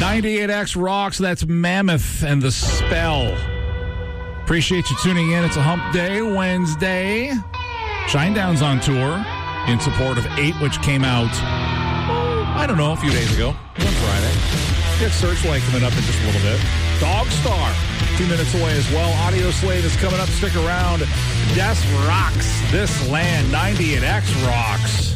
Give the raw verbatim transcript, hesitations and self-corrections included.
ninety-eight X rocks. That's Mammoth and The Spell. Appreciate you tuning in. It's a Hump Day Wednesday. Shinedown's on tour in support of eight, which came out, oh, I don't know, a few days ago. One Friday. Get Searchlight coming up in just a little bit. Dog Star, two minutes away as well. Audio Slave is coming up. Stick around. Des Rocks, This Land, ninety-eight X rocks.